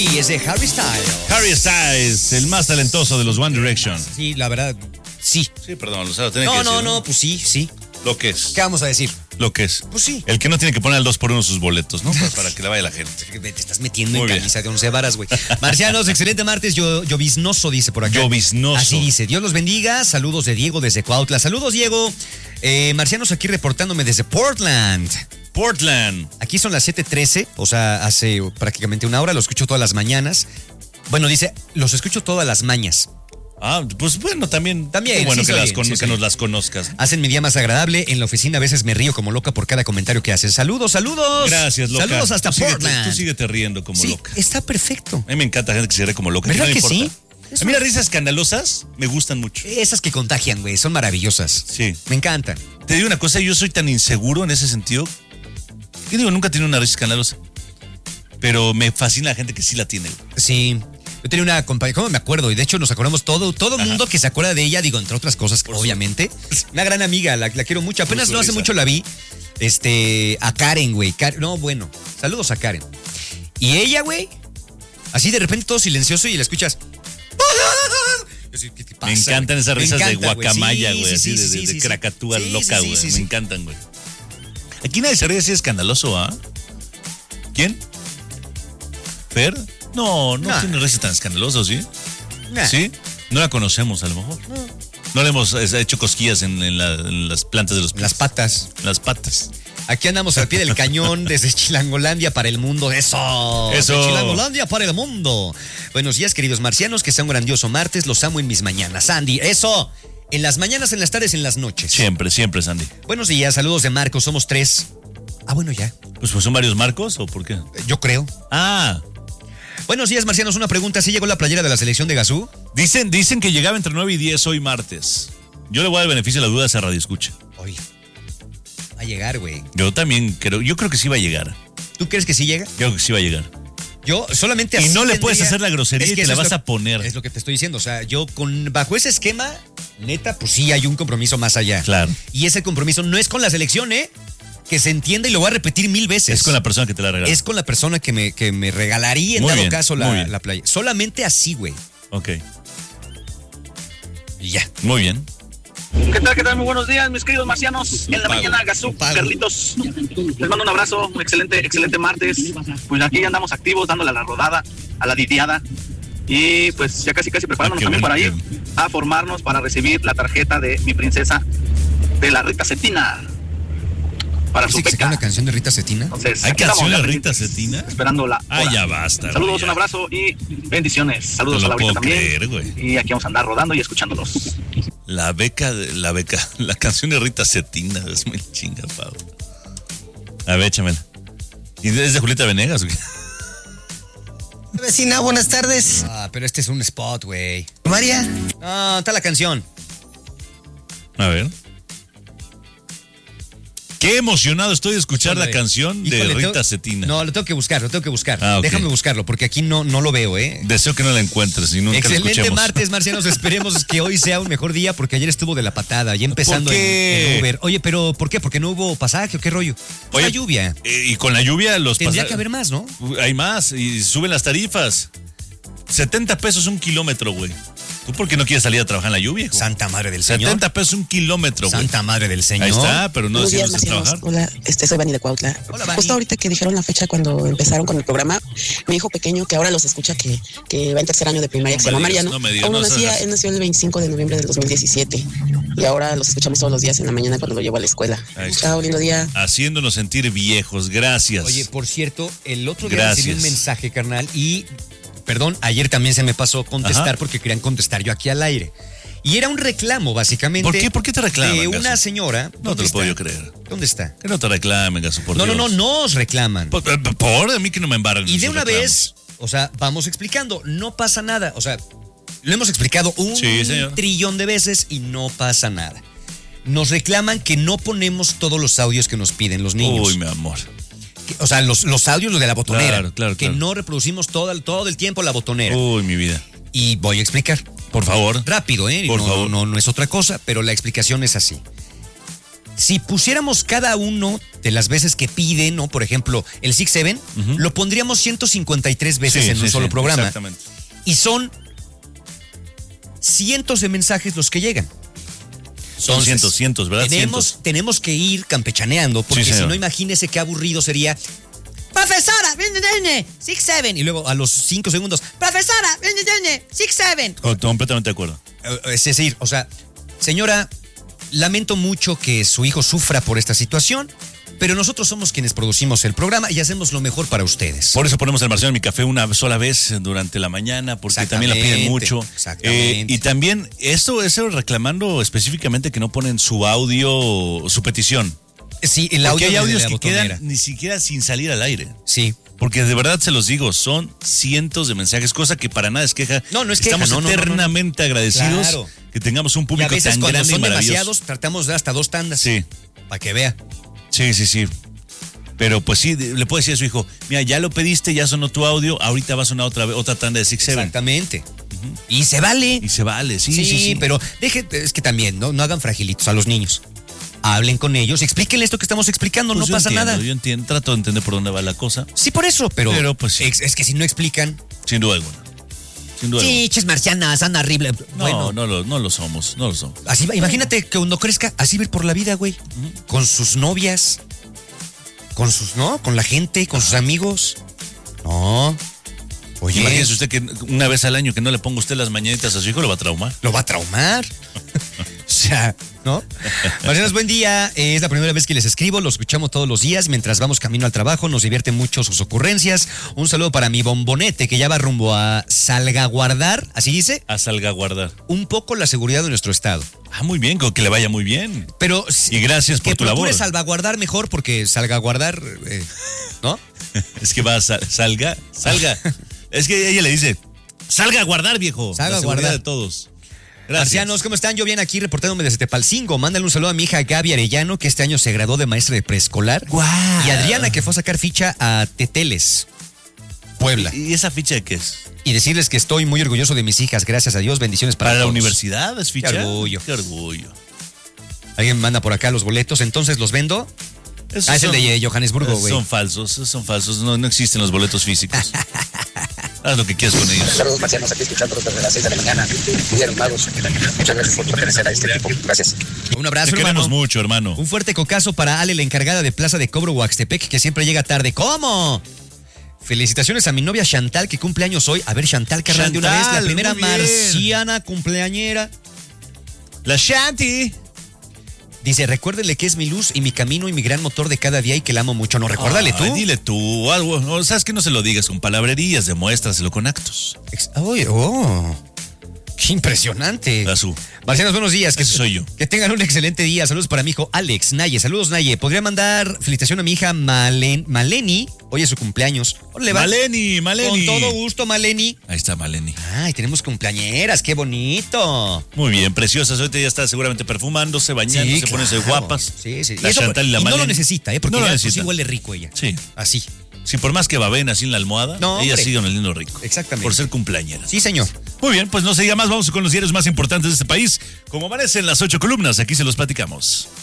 Y es de Harry Styles. Harry Styles, el más talentoso de los One Direction. Sí, la verdad, sí. Sí, perdón, o sea, lo tenía que decir. No, pues sí. Lo que es. ¿Qué vamos a decir? Lo que es. Pues sí. El que no tiene que poner al 2x1 sus boletos, ¿no? Para que le vaya la gente. Te estás metiendo Muy en bien. camisa de 11 varas, güey. Marcianos, excelente martes. Lloviznoso, dice por acá. Lloviznoso. Así dice. Dios los bendiga. Saludos de Diego desde Cuautla. Saludos, Diego. Marcianos, aquí reportándome desde Portland. Aquí son las 7:13, o sea, hace prácticamente una hora. Lo escucho todas las mañanas. Bueno, dice, los escucho todas las mañas. Ah, pues bueno, también. También, Bueno, sí, que nos las conozcas. Hacen mi día más agradable. En la oficina a veces me río como loca por cada comentario que hacen. Saludos. Gracias, loca. Saludos hasta Portland. Tú síguete riendo como Sí, loca. está perfecto. A mí me encanta gente que se ríe como loca. ¿Verdad no me que importa. sí? A mí las risas escandalosas me gustan mucho. Esas que contagian, güey, son maravillosas. Sí. Me encantan. Te digo una cosa, yo soy tan inseguro en ese sentido. Yo digo, nunca he tenido una risa escandalosa. Pero me fascina la gente que sí la tiene. Sí. Yo tenía una compañera, ¿cómo me acuerdo? Y de hecho nos acordamos todo el mundo que se acuerda de ella, digo, entre otras cosas, obviamente. Una gran amiga, la quiero mucho. Apenas no hace mucho la vi. A Karen, güey. No, bueno. Saludos a Karen. Y ella, güey, así de repente todo silencioso y la escuchas. ¿Qué te pasa, me encantan esas risas de guacamaya, güey, así de cracatúa loca, güey. Me encantan, güey. Aquí nadie se ríe así escandaloso, ¿ah? ¿Quién? ¿Fer? No tiene risas tan escandalosas, ¿sí? Nah. ¿Sí? No la conocemos, a lo mejor. No le hemos hecho cosquillas en las plantas de los pies. Las patas. Las patas. Aquí andamos al pie del cañón desde Chilangolandia para el mundo. ¡Eso! De Chilangolandia para el mundo. Buenos días, queridos marcianos. Que sea un grandioso martes. Los amo en mis mañanas. Sandy, ¡eso! En las mañanas, en las tardes, en las noches. Siempre, Sandy. Buenos días, saludos de Marcos. Somos 3. Ah, bueno, ya. Pues son varios Marcos, ¿o por qué? Yo creo. Ah. Buenos días, marcianos. Una pregunta. ¿Sí llegó la playera de la selección de Gazú? Dicen que llegaba entre 9 y 10 hoy martes. Yo le voy a dar el beneficio de la duda a esa radio escucha. Hoy. Va a llegar, güey. Yo también creo. Yo creo que sí va a llegar. ¿Tú crees que sí llega? Yo creo que sí va a llegar. Yo solamente así. Y no le puedes hacer la grosería y te la vas a poner. Es lo que te estoy diciendo. O sea, yo bajo ese esquema, neta, pues sí hay un compromiso más allá. Claro. Y ese compromiso no es con la selección, ¿eh? Que se entienda y lo voy a repetir 1000 veces. Es con la persona que te la regala. Es con la persona que me regalaría en dado caso la playa. Solamente así, güey. Ok. Y ya. Muy bien. ¿Qué tal? Muy buenos días, mis queridos marcianos. En la mañana, Gazú, Carlitos. Les mando un abrazo, un excelente martes. Pues aquí andamos activos, dándole a la rodada, a la didiada. Y pues ya casi preparándonos también para ir a formarnos para recibir la tarjeta de mi princesa de la Rita Cetina. Para su beca. beca. ¿Una canción de Rita Cetina? Entonces, ¿hay canción de Rita Cetina? Esperando la hora. Ah, ya basta. Saludos, güey, un abrazo y bendiciones. Saludos a la Laurita también. Creer, güey. Y aquí vamos a andar rodando y escuchándolos. La canción de Rita Cetina, es muy chinga, Pau. A ver, échamela. ¿Y es de Julieta Venegas? Vecina, buenas tardes. Ah, pero este es un spot, güey. María. Ah, está la canción. A ver. Qué emocionado estoy de escuchar la canción de Rita Cetina. No, lo tengo que buscar. Ah, okay. Déjame buscarlo, porque aquí no lo veo, ¿eh? Deseo que no la encuentres y nunca la escuchemos. Excelente martes, marcianos. Esperemos que hoy sea un mejor día, porque ayer estuvo de la patada, ya empezando en Uber. Oye, pero ¿por qué? ¿Porque no hubo pasaje o qué rollo? Oye, la lluvia. Y con la lluvia Tendría que haber más, ¿no? Hay más y suben las tarifas. 70 pesos un kilómetro, güey. ¿Tú por qué no quieres salir a trabajar en la lluvia, hijo? Santa madre del Señor. 70 pesos un kilómetro, güey. Santa madre del Señor. Ahí está, pero no Buenos días, decimos trabajar. Hola, soy Vani de Cuautla. Hola, Vani. Justo ahorita que dijeron la fecha cuando empezaron con el programa, mi hijo pequeño, que ahora los escucha, que va en tercer año de primaria, que se llama Mariano, él nació el 25 de noviembre del 2017. Y ahora los escuchamos todos los días en la mañana cuando lo llevo a la escuela. Chao, lindo día. Haciéndonos sentir viejos, gracias. Oye, por cierto, el otro día recibí un mensaje, carnal, y... Perdón, ayer también se me pasó contestar porque querían contestar yo aquí al aire. Y era un reclamo, básicamente. ¿Por qué? ¿Por qué te reclaman, de Gaso? una señora. No te lo puedo yo creer. ¿Dónde está? Que no te reclamen, Gaso, por Dios. No, nos reclaman. Por a mí que no me embarren. Y de una vez, o sea, vamos explicando, no pasa nada. O sea, lo hemos explicado un trillón de veces y no pasa nada. Nos reclaman que no ponemos todos los audios que nos piden los niños. Uy, mi amor. O sea, los audios, los de la botonera. Claro. Que no reproducimos todo el tiempo la botonera. Uy, mi vida. Y voy a explicar. Por favor. Rápido, ¿eh? Por favor. No es otra cosa, pero la explicación es así. Si pusiéramos cada uno de las veces que piden, ¿no? Por ejemplo, el 6-7, lo pondríamos 153 veces en un solo programa. Exactamente. Y son cientos de mensajes los que llegan. Son cientos, ¿verdad? Tenemos que ir campechaneando, porque si no, imagínese qué aburrido sería. Profesora, 6-7. Y luego a los 5 segundos, profesora, 6-7. Completamente de acuerdo. Es decir, o sea, señora, lamento mucho que su hijo sufra por esta situación, pero nosotros somos quienes producimos el programa y hacemos lo mejor para ustedes. Por eso ponemos el Marciano en mi café una sola vez durante la mañana, porque también la piden mucho. Exactamente. Y también eso reclamando específicamente que no ponen su audio, su petición. Sí, el audio. Porque hay audios que quedan ni siquiera sin salir al aire. Sí. Porque de verdad se los digo, son cientos de mensajes, cosa que para nada es queja. No es queja. Estamos eternamente agradecidos que tengamos un público tan grande y maravilloso. Son demasiados, tratamos de hasta 2 tandas. Sí. Para que vea. Sí. Pero pues sí, le puede decir a su hijo, mira, ya lo pediste, ya sonó tu audio, ahorita va a sonar otra tanda de 6-7. Exactamente. Y se vale. Sí. Pero es que también, no hagan fragilitos a los niños. Hablen con ellos, explíquenle esto que estamos explicando, pues no pasa nada. Yo entiendo, trato de entender por dónde va la cosa. Sí, por eso, pero pues sí. Es que si no explican. Sin duda alguna. Sí, ches marcianas, anda horrible. No lo somos. Así, imagínate que cuando crezca, así va a ir por la vida, güey. Con sus novias, con la gente, con sus amigos. No. Oye. Imagínese usted que una vez al año que no le ponga usted las mañanitas a su hijo, lo va a traumar. O sea, ¿no? Marcianos, buen día. Es la primera vez que les escribo. Lo escuchamos todos los días mientras vamos camino al trabajo. Nos divierten mucho sus ocurrencias. Un saludo para mi bombonete que ya va rumbo a salvaguardar, ¿así dice? A salvaguardar. Un poco la seguridad de nuestro estado. Muy bien, que le vaya muy bien. Pero y gracias por tu labor. Que salvaguardar mejor porque salvaguardar, ¿no? Es que va a salga. Es que ella le dice, salga a guardar, viejo. Salga a guardar de todos. Gracias. Marcianos, ¿cómo están? Yo bien aquí reportándome desde Tepalcingo. Mándale un saludo a mi hija Gaby Arellano, que este año se graduó de maestra de preescolar. ¡Guau! Y Adriana, que fue a sacar ficha a Teteles, Puebla. ¿Y esa ficha de qué es? Y decirles que estoy muy orgulloso de mis hijas. Gracias a Dios. Bendiciones para todos. ¿Para la universidad es ficha? Qué orgullo. Qué orgullo. Alguien me manda por acá los boletos, entonces los vendo. Es el de Johannesburgo, güey. Son falsos. No existen los boletos físicos. Haz lo que quieras con ellos. Saludos, marcianos, aquí escuchándolos desde las 6 de la mañana. Bien, magos. Muchas gracias por pertenecer a este equipo. Gracias. Un abrazo, Te queremos mucho, hermano. Un fuerte cocazo para Ale, la encargada de Plaza de Cobro Huaxtepec, que siempre llega tarde. ¿Cómo? Felicitaciones a mi novia Chantal, que cumple años hoy. A ver, Chantal, carnal, de una vez, la primera marciana cumpleañera. La Shanti. Dice, recuérdele que es mi luz y mi camino y mi gran motor de cada día y que la amo mucho. No, recuérdale tú. Dile tú algo. No, sabes que no se lo digas con palabrerías, demuéstraselo con actos. Qué impresionante. Marcianos, buenos días. Soy yo. Que tengan un excelente día. Saludos para mi hijo Alex Naye. Saludos, Naye. ¿Podría mandar felicitación a mi hija Maleni? Hoy es su cumpleaños. ¿Le va? Maleni. Con todo gusto, Maleni. Ahí está Maleni. Ay, tenemos cumpleañeras. Qué bonito. Muy bien, preciosas. Ahorita ya está seguramente perfumándose, bañándose, poniéndose guapas. Sí. La Chantal y la Maleni. No lo necesita, porque no ya necesita. sí huele rico ella. Sí. Así. Sí, por más que baben así en la almohada, ella sigue en el lindo rico. Exactamente. Por ser cumpleañera. Sí, señor. Muy bien, pues no se diga más, vamos con los diarios más importantes de este país. Como amanecen las 8 columnas, aquí se los platicamos.